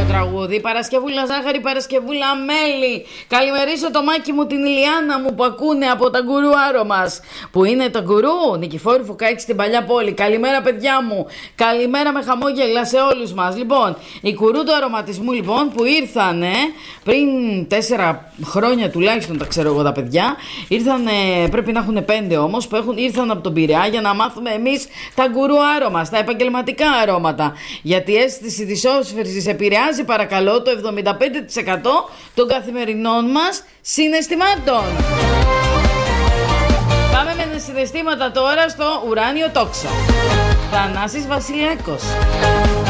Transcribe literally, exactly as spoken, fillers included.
τραγούδι. Παρασκευούλα ζάχαρη, Παρασκευούλα μέλι. Καλημερίσω το μάκι μου, την Ηλιάνα μου που ακούνε από τα γκουρού άρωμας. Που είναι το γκουρού, Νικηφόρου Φωκάκη στην Παλιά Πόλη. Καλημέρα, παιδιά μου. Καλημέρα με χαμόγελα σε όλους μας. Λοιπόν, οι γκουρού του αρωματισμού λοιπόν που ήρθανε πριν τέσσερα χρόνια τουλάχιστον, τα ξέρω εγώ τα παιδιά. Ήρθανε, πρέπει να έχουν πέντε όμως, που έχουν, ήρθαν από τον Πειραιά για να μάθουμε εμείς τα γκουρού άρωμα, τα επαγγελματικά αρώματα. Γιατί η αίσθηση της όσφρησης επηρεάζει, παρακαλώ, το εβδομήντα πέντε τοις εκατό των καθημερινών μας συναισθημάτων. Πάμε με τα συναισθήματα τώρα στο ουράνιο τόξο. Θανάσης Βασιλιάκος.